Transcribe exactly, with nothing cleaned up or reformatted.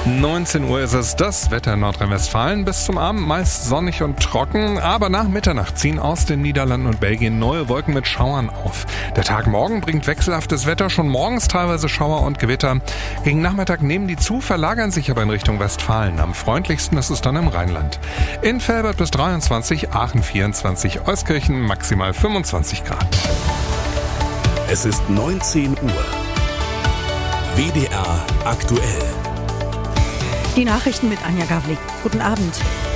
neunzehn Uhr ist es, das Wetter in Nordrhein-Westfalen. Bis zum Abend meist sonnig und trocken, aber nach Mitternacht ziehen aus den Niederlanden und Belgien neue Wolken mit Schauern auf. Der Tag morgen bringt wechselhaftes Wetter, schon morgens teilweise Schauer und Gewitter. Gegen Nachmittag nehmen die zu, verlagern sich aber in Richtung Westfalen. Am freundlichsten ist es dann im Rheinland. In Velbert bis dreiundzwanzig, Aachen vierundzwanzig, Euskirchen maximal fünfundzwanzig Grad. Es ist neunzehn Uhr. W D R aktuell. Die Nachrichten mit Anja Gawlik. Guten Abend.